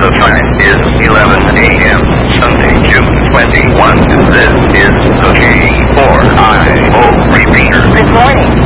The time is 11 a.m. Sunday, June 21. This is the K4IO repeater. Good morning.